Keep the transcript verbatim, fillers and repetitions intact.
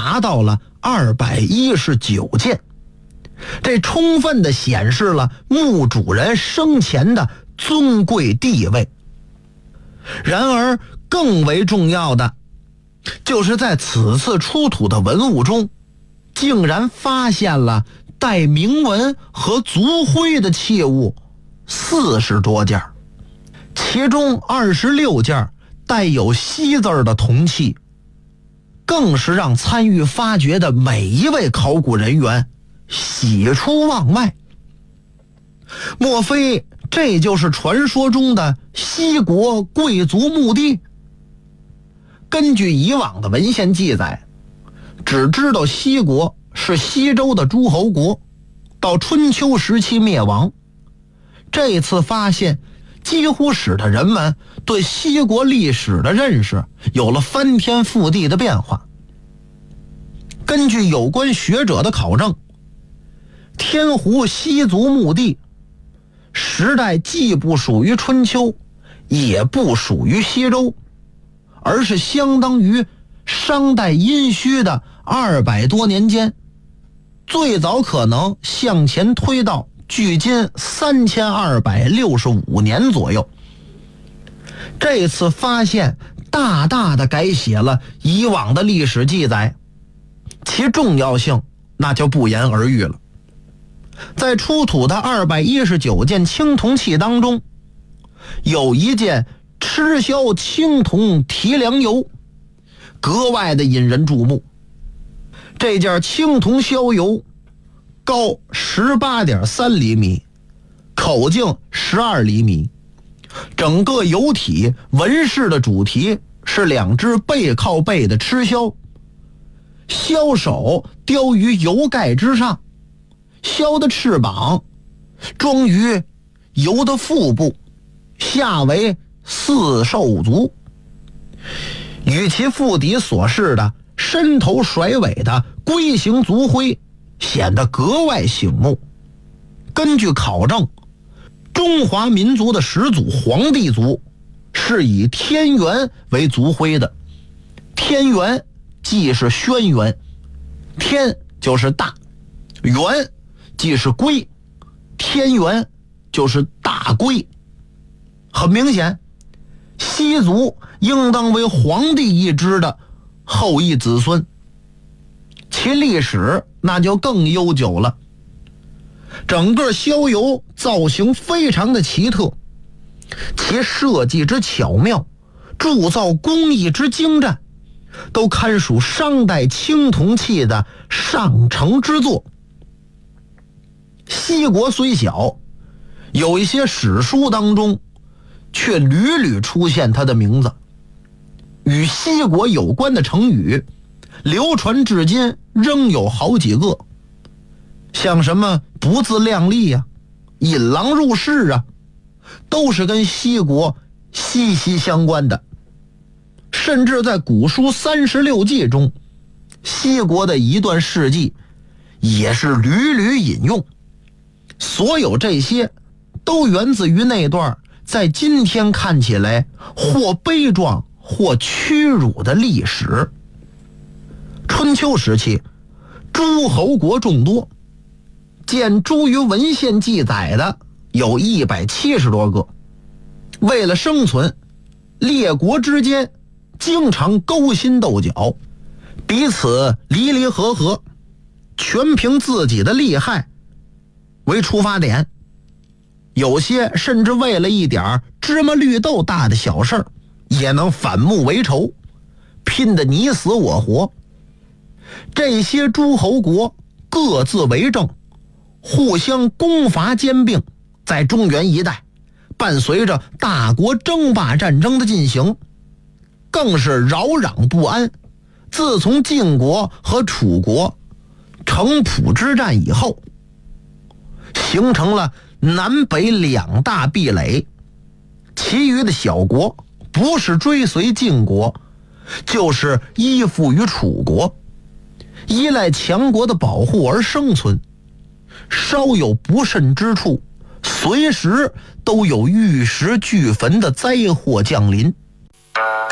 达到了二百一十九件，这充分地显示了墓主人生前的尊贵地位。然而更为重要的就是在此次出土的文物中，竟然发现了带铭文和族徽的器物四十多件，其中二十六件带有西字的铜器，更是让参与发掘的每一位考古人员喜出望外。莫非这就是传说中的西国贵族墓地？根据以往的文献记载，只知道西国是西周的诸侯国，到春秋时期灭亡。这次发现几乎使得人们对西国历史的认识有了翻天覆地的变化。根据有关学者的考证，天湖西族墓地时代既不属于春秋，也不属于西周，而是相当于商代殷墟的二百多年间，最早可能向前推到距今三千二百六十五年左右。这次发现大大的改写了以往的历史记载，其重要性那就不言而喻了。在出土的二百一十九件青铜器当中，有一件赤霄青铜提梁牖，格外的引人注目。这件青铜霄牖高 十八点三厘米，口径十二厘米，整个牖体纹饰的主题是两只背靠背的螭枭，枭首雕于牖盖之上，枭的翅膀装于牖的腹部，下为四兽足，与其腹底所示的伸头甩尾的龟形族徽显得格外醒目。根据考证，中华民族的始祖黄帝族是以天元为族徽的，天元即是轩辕，天就是大，元即是龟，天元就是大龟。很明显，西族应当为黄帝一支的后裔子孙，其历史那就更悠久了。整个霄牖造型非常的奇特，其设计之巧妙，铸造工艺之精湛，都堪属商代青铜器的上乘之作。西国虽小，有一些史书当中却屡屡出现它的名字。与西国有关的成语流传至今仍有好几个，像什么不自量力啊，引狼入室啊，都是跟西国息息相关的。甚至在古书三十六记中，西国的一段事迹也是屡屡引用。所有这些都源自于那段在今天看起来或悲壮或屈辱的历史。春秋时期，诸侯国众多，见诸于文献记载的有一百七十多个。为了生存，列国之间经常勾心斗角，彼此离离合合，全凭自己的利害为出发点。有些甚至为了一点芝麻绿豆大的小事也能反目为仇，拼得你死我活。这些诸侯国各自为政，互相攻伐兼并，在中原一带伴随着大国争霸战争的进行，更是扰攘不安。自从晋国和楚国城濮之战以后，形成了南北两大壁垒，其余的小国不是追随晋国，就是依附于楚国，依赖强国的保护而生存。稍有不慎之处，随时都有玉石俱焚的灾祸降临。